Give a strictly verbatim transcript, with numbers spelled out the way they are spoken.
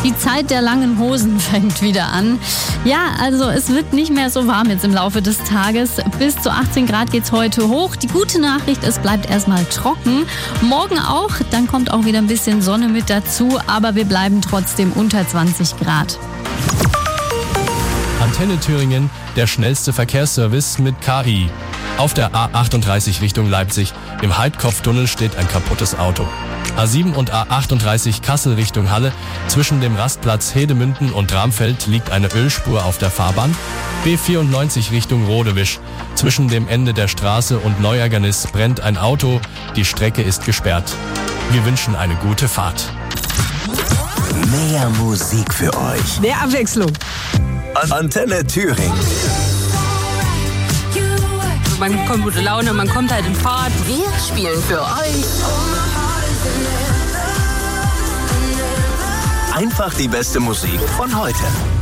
Die Zeit der langen Hosen fängt wieder an. Ja, also es wird nicht mehr so warm jetzt im Laufe des Tages. Bis zu achtzehn Grad geht's heute hoch. Die gute Nachricht, es bleibt erstmal trocken. Morgen auch, dann kommt auch wieder ein bisschen Sonne mit dazu, aber wir bleiben trotzdem unter zwanzig Grad. Antenne Thüringen, der schnellste Verkehrsservice mit K I. Auf der A achtunddreißig Richtung Leipzig, im Heidkopftunnel steht ein kaputtes Auto. A sieben und A achtunddreißig Kassel Richtung Halle, zwischen dem Rastplatz Hedemünden und Bramfeld liegt eine Ölspur auf der Fahrbahn. B vierundneunzig Richtung Rodewisch, zwischen dem Ende der Straße und Neuergernis brennt ein Auto, die Strecke ist gesperrt. Wir wünschen eine gute Fahrt. Mehr Musik für euch. Mehr Abwechslung. Antenne Thüringen. Man bekommt gute Laune, man kommt halt in Fahrt. Wir spielen für euch einfach die beste Musik von heute.